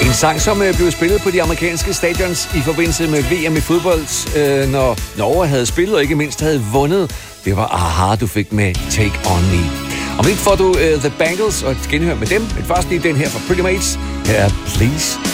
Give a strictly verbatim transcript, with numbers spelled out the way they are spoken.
En sang, som øh, blev spillet på de amerikanske stadions i forbindelse med V M i fodbold, øh, når Norge havde spillet og ikke mindst havde vundet. Det var Aha, du fik med Take On Me. Om lidt får du uh, The Bangles og et genhør med dem, men først lige den her fra Pretty Mates. Her er Please